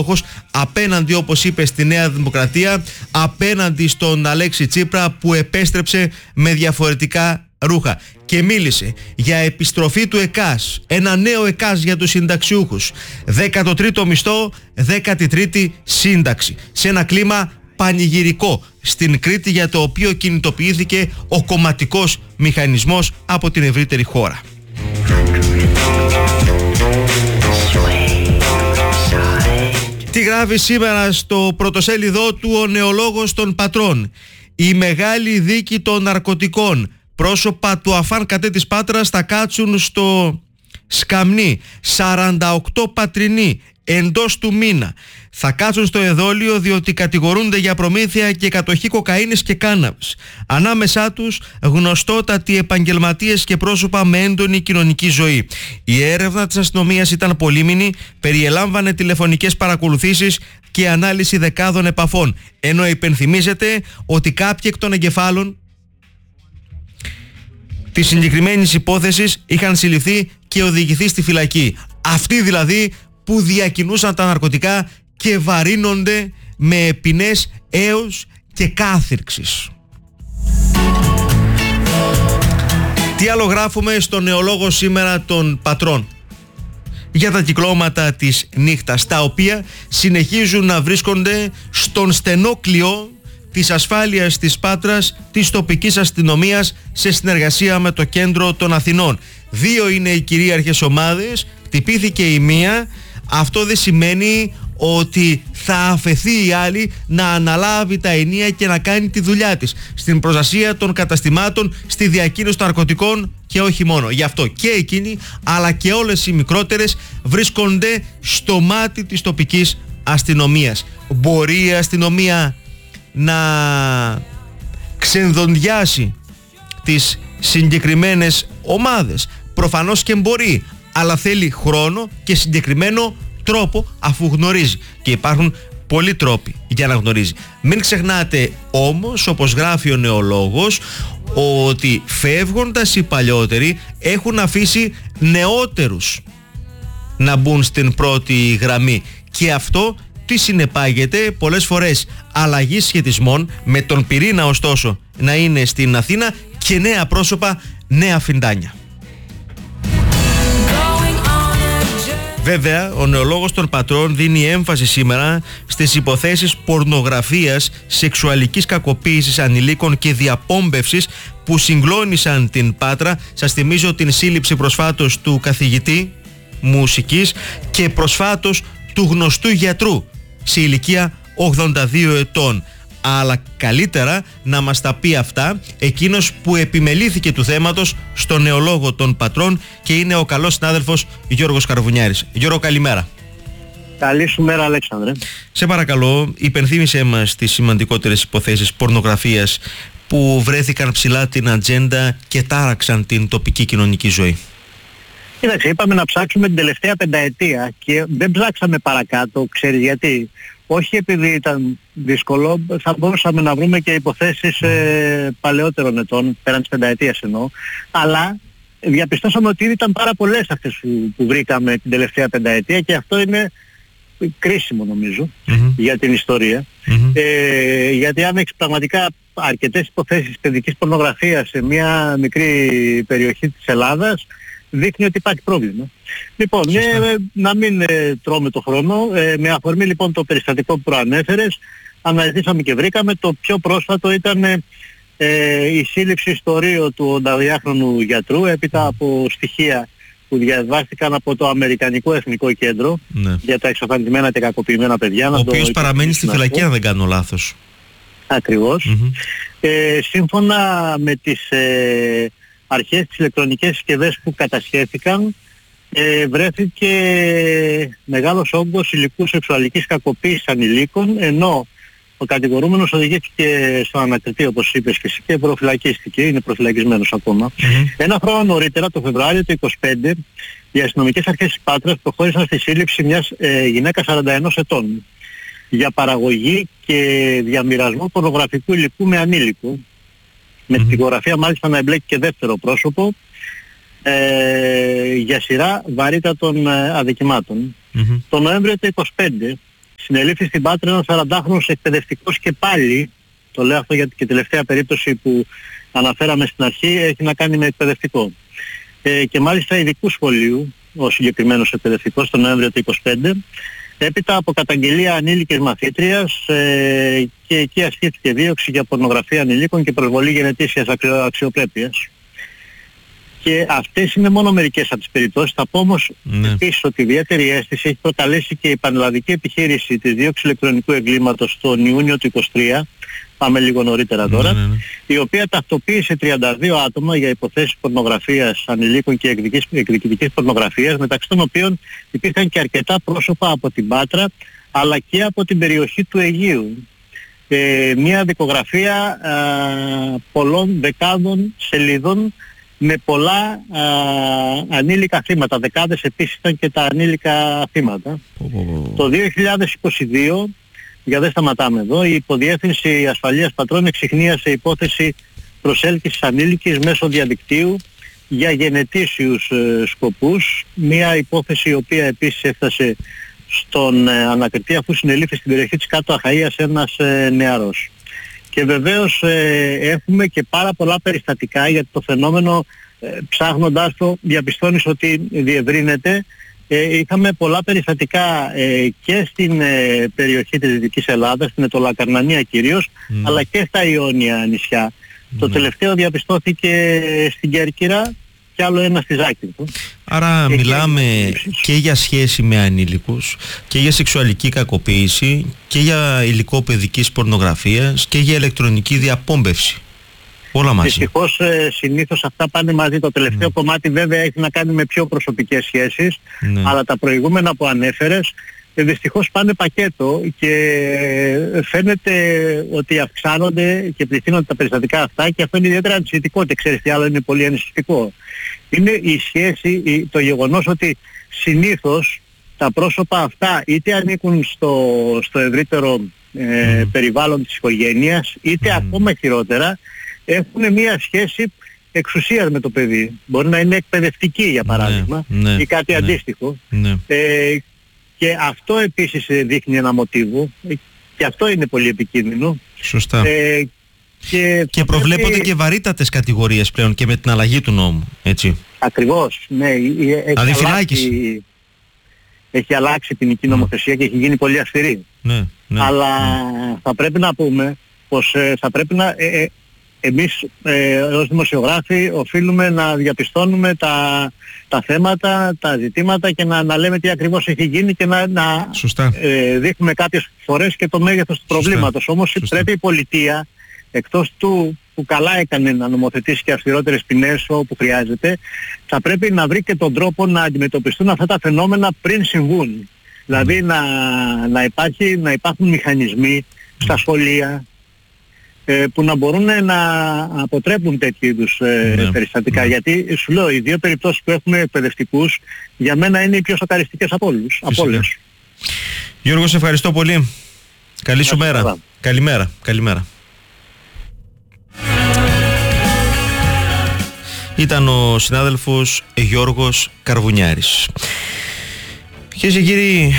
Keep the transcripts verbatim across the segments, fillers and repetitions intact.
νεολόγος απέναντι, όπως είπε, στη Νέα Δημοκρατία, απέναντι στον Αλέξη Τσίπρα που επέστρεψε με διαφορετικά ρούχα και μίλησε για επιστροφή του ΕΚΑΣ, ένα νέο ΕΚΑΣ για τους συνταξιούχους, δέκατο τρίτο μισθό, δέκατη τρίτη σύνταξη, σε ένα κλίμα πανηγυρικό στην Κρήτη, για το οποίο κινητοποιήθηκε ο κομματικός μηχανισμός από την ευρύτερη χώρα. Τι γράφει σήμερα στο πρωτοσέλιδό του ο νεολόγος των Πατρών? Η μεγάλη δίκη των ναρκωτικών. Πρόσωπα του Αφάν Κατέ της Πάτρας θα κάτσουν στο σκαμνί. σαράντα οκτώ πατρινοί εντός του μήνα θα κάτσουν στο εδόλιο διότι κατηγορούνται για προμήθεια και κατοχή κοκαίνης και κάναβης. Ανάμεσά τους γνωστότατοι επαγγελματίες και πρόσωπα με έντονη κοινωνική ζωή. Η έρευνα της αστυνομίας ήταν πολύμηνη, περιελάμβανε τηλεφωνικές παρακολουθήσεις και ανάλυση δεκάδων επαφών, ενώ υπενθυμίζεται ότι κάποιοι εκ των εγκεφάλων της συγκεκριμένης υπόθεσης είχαν συλληφθεί και οδηγηθεί στη φυλακή. Αυτοί δηλαδή που διακινούσαν τα ναρκωτικά και βαρύνονται με ποινές έως και κάθυρξης. Τι άλλο γράφουμε στο νεολόγο σήμερα των Πατρών? Για τα κυκλώματα της νύχτας, τα οποία συνεχίζουν να βρίσκονται στον στενό κλειό της ασφάλειας της Πάτρας, της τοπικής αστυνομίας, σε συνεργασία με το κέντρο των Αθηνών. Δύο είναι οι κυρίαρχες ομάδες, χτυπήθηκε η μία. Αυτό δεν σημαίνει ότι θα αφαιθεί η άλλη να αναλάβει τα ενία και να κάνει τη δουλειά της στην προστασία των καταστημάτων, στη διακίνηση των ναρκωτικών και όχι μόνο. Γι' αυτό και εκείνοι αλλά και όλες οι μικρότερες βρίσκονται στο μάτι της τοπικής αστυνομίας. Μπορεί η αστυνομία να ξενδοντιάσει τις συγκεκριμένες ομάδες? Προφανώς και μπορεί, αλλά θέλει χρόνο και συγκεκριμένο τρόπο, αφού γνωρίζει, και υπάρχουν πολλοί τρόποι για να γνωρίζει. Μην ξεχνάτε όμως, όπως γράφει ο νεολόγος, ότι φεύγοντας οι παλιότεροι έχουν αφήσει νεότερους να μπουν στην πρώτη γραμμή, και αυτό τι συνεπάγεται? Πολλές φορές αλλαγή σχετισμών, με τον πυρήνα ωστόσο να είναι στην Αθήνα, και νέα πρόσωπα, νέα φιντάνια. Βέβαια, ο νεολόγος των Πατρών δίνει έμφαση σήμερα στις υποθέσεις πορνογραφίας, σεξουαλικής κακοποίησης ανηλίκων και διαπόμπευσης που συγκλώνησαν την Πάτρα. Σας θυμίζω την σύλληψη προσφάτως του καθηγητή μουσικής και προσφάτως του γνωστού γιατρού σε ηλικία ογδόντα δύο ετών. Αλλά καλύτερα να μας τα πει αυτά εκείνος που επιμελήθηκε του θέματος στο νεολόγο των Πατρών και είναι ο καλός συνάδελφος Γιώργος Καρβουνιάρης. Γιώργο, καλημέρα. Καλή σου μέρα, Αλέξανδρε. Σε παρακαλώ, υπενθύμησέ μας τις σημαντικότερες υποθέσεις πορνογραφίας που βρέθηκαν ψηλά την ατζέντα και τάραξαν την τοπική κοινωνική ζωή. Κοίταξε, είπαμε να ψάξουμε την τελευταία πενταετία και δεν ψάξαμε παρακάτω, ξέρεις γιατί? Όχι επειδή ήταν δύσκολο, θα μπορούσαμε να βρούμε και υποθέσεις ε, παλαιότερων ετών, πέραν της πενταετίας εννοώ, αλλά διαπιστώσαμε ότι ήδη ήταν πάρα πολλές αυτές που, που βρήκαμε την τελευταία πενταετία, και αυτό είναι κρίσιμο νομίζω mm-hmm. για την ιστορία. Mm-hmm. Ε, γιατί αν έχεις πραγματικά αρκετές υποθέσεις παιδικής πορνογραφίας σε μια μικρή περιοχή της Ελλάδας, δείχνει ότι υπάρχει πρόβλημα. Λοιπόν, ε, να μην ε, τρώμε το χρόνο. Ε, με αφορμή λοιπόν το περιστατικό που προανέφερες, αναζητήσαμε και βρήκαμε. Το πιο πρόσφατο ήταν ε, η σύλληψη στο Ρίο του ογδόντα γιατρού, έπειτα από στοιχεία που διαβάστηκαν από το Αμερικανικό Εθνικό Κέντρο ναι. για τα εξαφανισμένα και κακοποιημένα παιδιά. Ο οποίος παραμένει στη φυλακή, αν δεν κάνω λάθος. Ακριβώς. Mm-hmm. Ε, σύμφωνα με τις ε, αρχές, τις ηλεκτρονικές συσκευές που κατασχέθηκαν, ε, βρέθηκε μεγάλος όγκος υλικού σεξουαλικής κακοποίησης ανηλίκων, ενώ ο κατηγορούμενος οδηγήθηκε στο ανακριτή, όπως είπες και εσύ, και προφυλακίστηκε, είναι προφυλακισμένος ακόμα. Mm-hmm. Ένα χρόνο νωρίτερα, το Φεβρουάριο του είκοσι πέντε, οι αστυνομικές αρχές της Πάτρας προχώρησαν στη σύλληψη μιας ε, γυναίκας σαράντα ενός ετών για παραγωγή και διαμοιρασμό πορνογραφικού υλικού με ανήλικο, με mm-hmm. τη τυπογραφία μάλιστα να εμπλέκει και δεύτερο πρόσωπο, ε, για σειρά βαρύτατων ε, αδικημάτων. Mm-hmm. Το Νοέμβριο του είκοσι πέντε συνελήφθη στην Πάτρα ένας σαραντάχρονος εκπαιδευτικός και πάλι, το λέω αυτό γιατί και η τελευταία περίπτωση που αναφέραμε στην αρχή έχει να κάνει με εκπαιδευτικό. Ε, και μάλιστα ειδικού σχολείου, ο συγκεκριμένος εκπαιδευτικός, τον Νοέμβριο του είκοσι πέντε, έπειτα από καταγγελία ανήλικης μαθήτριας ε, και εκεί ασκήθηκε δίωξη για πορνογραφία ανηλίκων και προσβολή γενετήσιας αξιο, αξιοπρέπειας. Και αυτές είναι μόνο μερικές από τις περιπτώσεις. Θα πω όμως ναι. επίσης ότι ιδιαίτερη αίσθηση έχει προκαλέσει και η πανελλαδική επιχείρηση της δίωξης ηλεκτρονικού εγκλήματος τον Ιούνιο του είκοσι τρία, πάμε λίγο νωρίτερα τώρα, ναι, ναι, ναι. η οποία ταυτοποίησε τριάντα δύο άτομα για υποθέσεις πορνογραφίας ανηλίκων και εκδικητικής πορνογραφίας, μεταξύ των οποίων υπήρχαν και αρκετά πρόσωπα από την Πάτρα αλλά και από την περιοχή του Αιγείου. Ε, μια δικογραφία α, πολλών δεκάδων σελίδων με πολλά α, ανήλικα θύματα. Δεκάδες επίσης ήταν και τα ανήλικα θύματα. Oh. Το δύο χιλιάδες είκοσι δύο, για δεν σταματάμε εδώ, η Υποδιεύθυνση Ασφαλείας Πατρών εξιχνίασε υπόθεση προσέλκυσης ανήλικης μέσω διαδικτύου για γενετήσιους ε, σκοπούς. Μια υπόθεση η οποία επίσης έφτασε στον ε, ανακριτή αφού συνελήφθη στην περιοχή της Κάτω Αχαΐας ένας ε, νεαρός. Και βεβαίως ε, έχουμε και πάρα πολλά περιστατικά γιατί το φαινόμενο ε, ψάχνοντάς το διαπιστώνεις ότι διευρύνεται. Ε, είχαμε πολλά περιστατικά ε, και στην ε, περιοχή της Δυτικής Ελλάδας, στην Ετωλακαρνανία κυρίως, mm. αλλά και στα Ιόνια νησιά. Mm. Το τελευταίο διαπιστώθηκε στην Κέρκυρα και άλλο ένα στη Ζάκυνθο. Άρα Εκεί μιλάμε και για σχέση με ανήλικους και για σεξουαλική κακοποίηση και για υλικό παιδικής πορνογραφίας και για ηλεκτρονική διαπόμπευση. Όλα μαζί. Δυστυχώς ε, συνήθως αυτά πάνε μαζί. Το τελευταίο mm. κομμάτι βέβαια έχει να κάνει με πιο προσωπικές σχέσεις, mm. αλλά τα προηγούμενα που ανέφερες ε, δυστυχώς πάνε πακέτο και ε, φαίνεται ότι αυξάνονται και πληθύνονται τα περιστατικά αυτά και αυτό είναι ιδιαίτερα ανησυχητικό και ξέρεις τι άλλο είναι πολύ ανησυχητικό. Είναι η σχέση, η, το γεγονός ότι συνήθως τα πρόσωπα αυτά είτε ανήκουν στο, στο ευρύτερο ε, mm. περιβάλλον της οικογένειας είτε mm. ακόμα χειρότερα έχουν μια σχέση εξουσίας με το παιδί. Μπορεί να είναι εκπαιδευτική για παράδειγμα ναι, ναι, ή κάτι ναι, αντίστοιχο. Ναι. Ε, και αυτό επίσης δείχνει ένα μοτίβο και αυτό είναι πολύ επικίνδυνο. Σωστά. Ε, και και προβλέπονται πρέπει... και βαρύτατες κατηγορίες πλέον και με την αλλαγή του νόμου, έτσι. Ακριβώς, ναι. Έχει αλλάξει, έχει αλλάξει την ποινική νομοθεσία και έχει γίνει πολύ αυστηρή. Ναι, ναι, Αλλά ναι. θα πρέπει να πούμε πως ε, θα πρέπει να... Ε, ε, εμείς ε, ως δημοσιογράφοι οφείλουμε να διαπιστώνουμε τα, τα θέματα, τα ζητήματα και να, να λέμε τι ακριβώς έχει γίνει και να, να ε, δείχνουμε κάποιες φορές και το μέγεθος του προβλήματος. Σωστά. Όμως Σωστά. πρέπει η πολιτεία, εκτός του που καλά έκανε να νομοθετήσει και αυστηρότερες ποινές όπου χρειάζεται, θα πρέπει να βρει και τον τρόπο να αντιμετωπιστούν αυτά τα φαινόμενα πριν συμβούν. Mm. Δηλαδή να, να, υπάρχει, να υπάρχουν μηχανισμοί στα σχολεία, που να μπορούν να αποτρέπουν τέτοιου είδους ναι, περιστατικά. Ναι. Γιατί σου λέω, οι δύο περιπτώσεις που έχουμε εκπαιδευτικούς για μένα είναι οι πιο σοκαριστικές από όλους. Από όλες. Γιώργο, σε ευχαριστώ πολύ. Καλή σου μέρα. Καλά. Καλημέρα. Καλημέρα. Ήταν ο συνάδελφος Γιώργος Καρβουνιάρης. Κυρίες και κύριοι,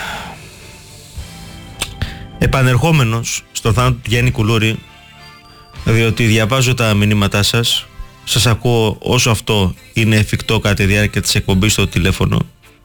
επανερχόμενος στο θάνατο του Γιάννη Κουλούρη, διότι διαβάζω τα μηνύματά σας, σας ακούω όσο αυτό είναι εφικτό κατά τη διάρκεια της εκπομπής στο τηλέφωνο,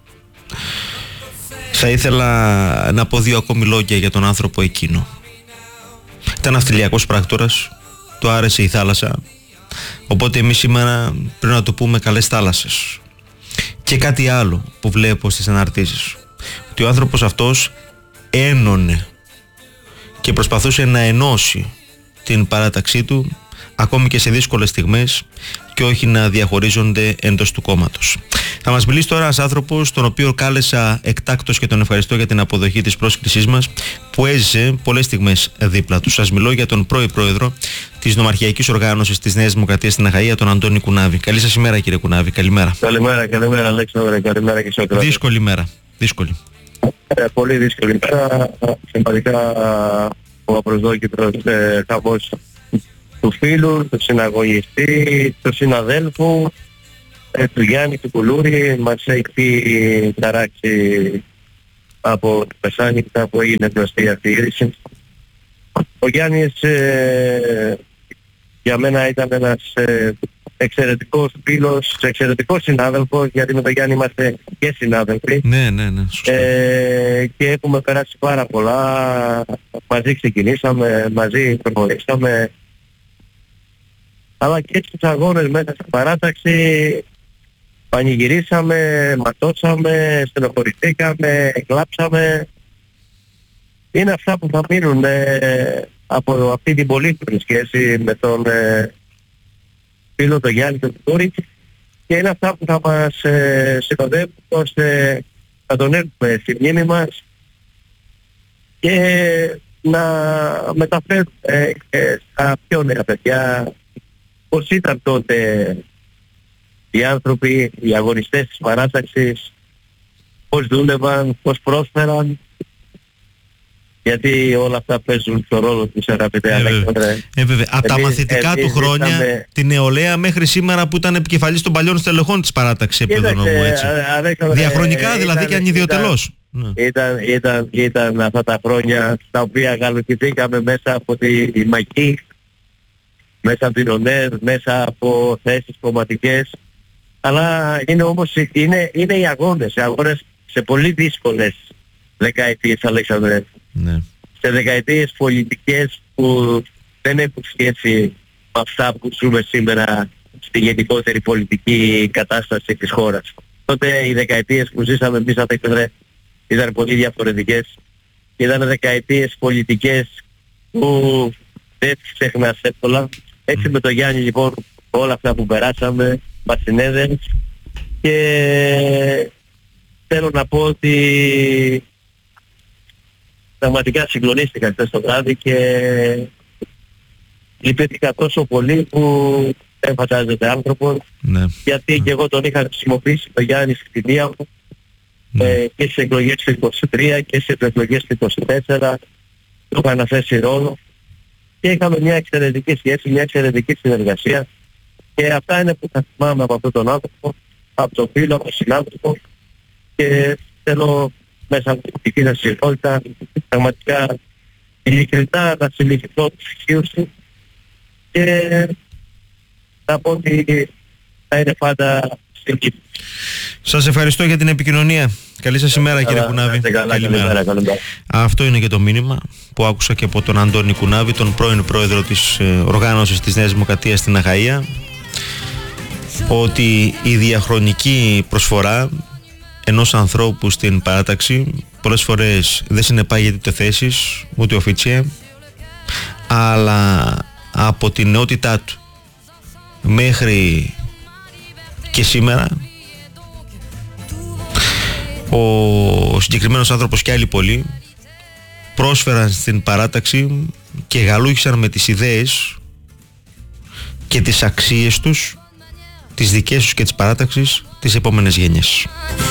θα ήθελα να πω δύο ακόμη λόγια για τον άνθρωπο εκείνο. Ήταν ναυτιλιακός πράκτορας, του άρεσε η θάλασσα, οπότε εμείς σήμερα πρέπει να του πούμε καλές θάλασσες. Και κάτι άλλο που βλέπω στις αναρτήσεις, ότι ο άνθρωπος αυτός ένωνε και προσπαθούσε να ενώσει την παράταξή του ακόμη και σε δύσκολες στιγμές και όχι να διαχωρίζονται εντός του κόμματος. Θα μας μιλήσει τώρα ένας άνθρωπος τον οποίο κάλεσα εκτάκτως και τον ευχαριστώ για την αποδοχή της πρόσκλησής μας, που έζησε πολλές στιγμές δίπλα του. Σας μιλώ για τον πρώην πρόεδρο της Νομαρχιακής Οργάνωσης της Νέας Δημοκρατίας στην Αχαΐα, τον Αντώνη Κουνάβη. Καλή σας ημέρα, κύριε Κουνάβη. Καλημέρα. Καλημέρα, καλημέρα Αλέξανδρε, καλημέρα και σε όλους. Δύσκολη μέρα. Δύσκολη. Ε, πολύ δύσκολη μέρα. Συμπατικά ο απροσδόκητος ε, χαμός του φίλου, του συναγωνιστή, του συναδέλφου, ε, του Γιάννη του Κουλούρη. Μας έχει ταράξει από το μεσάνυχτα που έγινε γνωστή αυτή η είδηση. Ο Γιάννης ε, για μένα ήταν ένας ε, εξαιρετικός φίλος, εξαιρετικός συνάδελφος, γιατί με τον Γιάννη είμαστε και συνάδελφοι. Ναι, ναι, ναι, σωστά. Ε, και έχουμε περάσει πάρα πολλά, μαζί ξεκινήσαμε, μαζί προχωρήσαμε, αλλά και στους αγώνες μέσα στην παράταξη πανηγυρίσαμε, ματώσαμε, στενοχωρηθήκαμε, εκλάψαμε. Είναι αυτά που θα μείνουν ε, από αυτή την πολύχρονη σχέση με τον ε, φίλο τον Γιάννη τον Τούρη, και είναι αυτά που θα μας ε, συνοδεύουν ώστε να τον έχουμε στη μνήμη μας και να μεταφέρουμε ε, ε, στα πιο νέα παιδιά πώς ήταν τότε οι άνθρωποι, οι αγωνιστές της παράταξης, πώς δούλευαν, πώς πρόσφεραν, γιατί όλα αυτά παίζουν το ρόλο τους, αγαπητέ Αλέξανδρε. Ε, βέβαια. Από τα μαθητικά του χρόνια, ήταμε... τη νεολαία μέχρι σήμερα που ήταν επικεφαλής των παλιών στελεχών της παράταξης επίπεδο νομού, έτσι. Διαχρονικά ε, δηλαδή, ήταν, και ανιδιοτελώς. Ήταν, ήταν, ήταν, ήταν αυτά τα χρόνια τα οποία γαλουχηθήκαμε μέσα από τη, τη ΜΑΚΙ, μέσα από την ΟΝΕΡ, μέσα από θέσεις κομματικές. Αλλά είναι όμως, είναι, είναι οι αγώνες, οι αγώνες σε πολύ δύσκολες δεκαετίες, Αλέξανδρε. Ναι. Σε δεκαετίες πολιτικές που δεν έχουν σχέση με αυτά που ζούμε σήμερα στη γενικότερη πολιτική κατάσταση της χώρας. Τότε οι δεκαετίες που ζήσαμε εμείς, Αλέξανδρε, ήταν πολύ διαφορετικές. Ήταν δεκαετίες πολιτικές που δεν τις ξεχνάς εύκολα. Έτσι mm. με τον Γιάννη λοιπόν όλα αυτά που περάσαμε μας συνέδεν, και θέλω να πω ότι πραγματικά συγκλονίστηκα χθες το βράδυ και λυπήθηκα τόσο πολύ που δεν φαντάζεται άνθρωπος, ναι. γιατί ναι. και εγώ τον είχα χρησιμοποιήσει το Γιάννη στη θητεία μου, ναι. ε, και στις εκλογές του είκοσι τρία και στις εκλογές του είκοσι τέσσερα του είχα αναθέσει ρόλο και είχαμε μια εξαιρετική σχέση, μια εξαιρετική συνεργασία, και αυτά είναι που θα θυμάμαι από αυτόν τον άνθρωπο, από τον φίλο, από τον συνάδελφο, και θέλω μέσα από την δική σας συλλογότητα πραγματικά ειλικρινά να συλληφθώ τους ισχύους του και να πω ότι θα είναι πάντα στην Κύπρο. Σας ευχαριστώ για την επικοινωνία. Καλή σας ημέρα, κύριε Κουνάβη. Καλημέρα. Αυτό είναι και το μήνυμα που άκουσα και από τον Αντώνη Κουνάβη, τον πρώην πρόεδρο της οργάνωσης της Νέας Δημοκρατίας στην Αχαΐα, ότι η διαχρονική προσφορά ενός ανθρώπου στην παράταξη πολλές φορές δεν συνεπάγεται ούτε θέσεις ούτε οφίτσια, αλλά από την νεότητά του μέχρι και σήμερα ο συγκεκριμένος άνθρωπος και άλλοι πολλοί πρόσφεραν στην παράταξη και γαλούχησαν με τις ιδέες και τις αξίες τους, τις δικές τους και τις παράταξης, τις επόμενες γενιές.